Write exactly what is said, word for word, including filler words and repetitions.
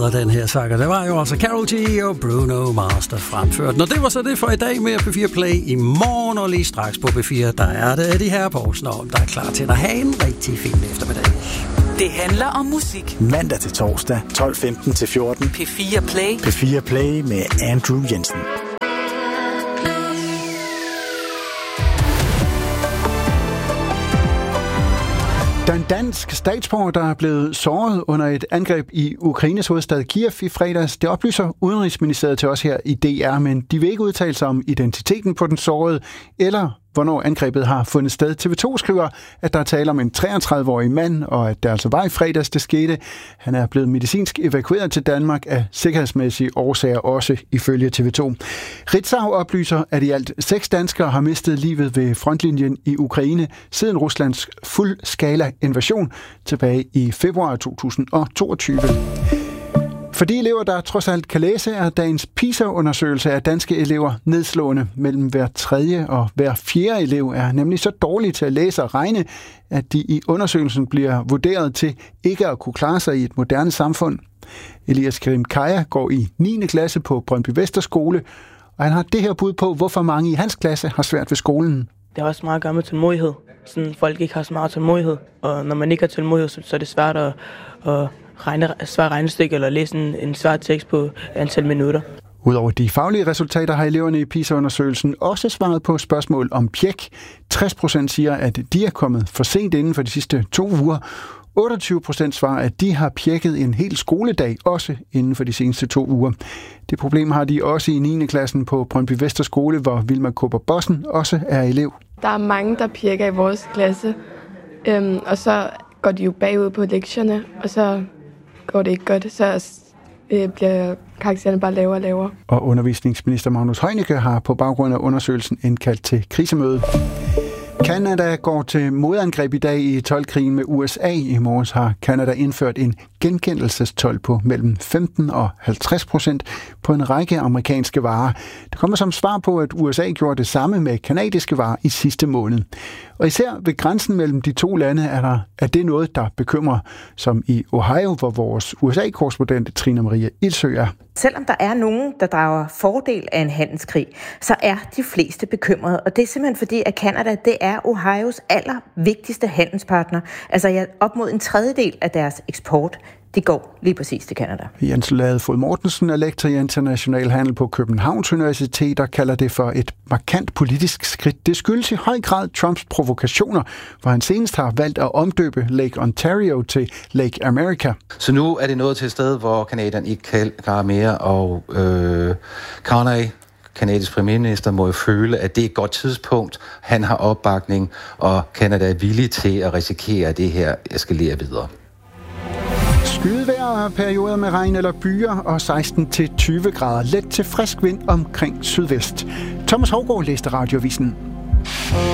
med den her saga. Det var jo altså Karol G og Bruno Mars, der fremførte. Når det var så det for i dag med P fire Play. I morgen og lige straks på P fire, der er det Eddie her Poulsen, der er klar til at have en rigtig fin eftermiddag. Det handler om musik. Mandag til torsdag, tolv femten til fjorten. P fire Play. P fire Play med Andrew Jensen. Der er en dansk statsborger, der er blevet såret under et angreb i Ukraines hovedstad Kiev i fredags. Det oplyser Udenrigsministeriet til os her i D R, men de vil ikke udtale sig om identiteten på den sårede, eller hvornår angrebet har fundet sted. T V to skriver, at der er tale om en treogtredive-årig mand, og at det altså var i fredags, det skete. Han er blevet medicinsk evakueret til Danmark af sikkerhedsmæssige årsager, også ifølge T V to. Ritzau oplyser, at i alt seks danskere har mistet livet ved frontlinjen i Ukraine siden Ruslands fuldskala invasion tilbage i februar to tusind og toogtyve. For de elever, der trods alt kan læse, er dagens PISA-undersøgelse af danske elever nedslående. Mellem hver tredje og hver fjerde elev er nemlig så dårlige til at læse og regne, at de i undersøgelsen bliver vurderet til ikke at kunne klare sig i et moderne samfund. Elias Karim Kaya går i niende klasse på Brøndby Vesterskole, og han har det her bud på, hvorfor mange i hans klasse har svært ved skolen. Det har også meget at gøre med tålmodighed. Sådan, folk ikke har så meget tålmodighed, og når man ikke har tålmodighed, så er det svært at, at regne svær regnestykke eller læse en, en svær tekst på et antal minutter. Udover de faglige resultater har eleverne i PISA-undersøgelsen også svaret på spørgsmål om pjek. tres procent siger, at de er kommet for sent inden for de sidste to uger. otteogtyve procent svarer, at de har pjekket en hel skoledag, også inden for de seneste to uger. Det problem har de også i niende klassen på Brøndby Vesterskole, hvor Vilma Kåber Bossen også er elev. Der er mange, der pjekker i vores klasse, øhm, og så går de jo bagud på lektierne, og så går det ikke godt, så øh, bliver karaktererne bare lavere og lavere. Og undervisningsminister Magnus Heunicke har på baggrund af undersøgelsen indkaldt til krisemøde. Canada går til modangreb i dag i toldkrigen med U S A. I morges har Canada indført en genkendelsestold på mellem femten og halvtreds procent på en række amerikanske varer. Det kommer som svar på, at U S A gjorde det samme med kanadiske varer i sidste måned. Og især ved grænsen mellem de to lande er, der, er det noget, der bekymrer, som i Ohio, hvor vores U S A-korrespondent Trine Marie Ildsø er. Selvom der er nogen, der drager fordel af en handelskrig, så er de fleste bekymrede. Og det er simpelthen fordi, at Canada, det er Ohios allervigtigste handelspartner. Altså ja, op mod en tredjedel af deres eksport, det går lige præcis til Canada. Jens Lade Fod Mortensen er lektor i international handel på Københavns Universitet og kalder det for et markant politisk skridt. Det skyldes i høj grad Trumps provokationer, hvor han senest har valgt at omdøbe Lake Ontario til Lake America. Så nu er det nået til et sted, hvor Canadierne ikke kan klare mere, og øh, Carney, kanadisk premierminister, må jo føle, at det er et godt tidspunkt. Han har opbakning, og Canada er villig til at risikere, at det her eskalerer videre. Skydevejr og perioder med regn eller byer og seksten til tyve grader. Let til frisk vind omkring sydvest. Thomas Hougaard læste Radioavisen.